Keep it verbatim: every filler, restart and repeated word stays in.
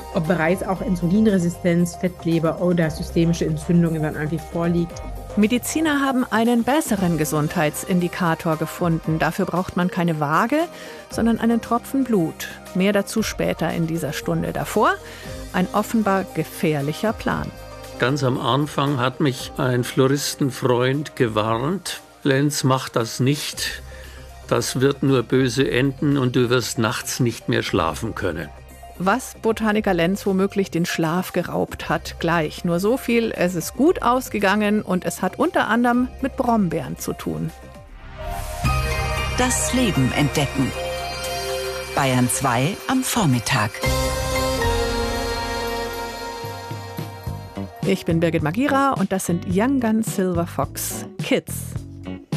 ob bereits auch Insulinresistenz, Fettleber oder systemische Entzündungen dann eigentlich vorliegt. Mediziner haben einen besseren Gesundheitsindikator gefunden. Dafür braucht man keine Waage, sondern einen Tropfen Blut. Mehr dazu später in dieser Stunde. Davor ein offenbar gefährlicher Plan. Ganz am Anfang hat mich ein Floristenfreund gewarnt. Lenz, mach das nicht. Das wird nur böse enden und du wirst nachts nicht mehr schlafen können. Was Botaniker Lenz womöglich den Schlaf geraubt hat, gleich. Nur so viel, es ist gut ausgegangen und es hat unter anderem mit Brombeeren zu tun. Das Leben entdecken. Bayern zwei am Vormittag. Ich bin Birgit Magira und das sind Young Gun Silver Fox Kids.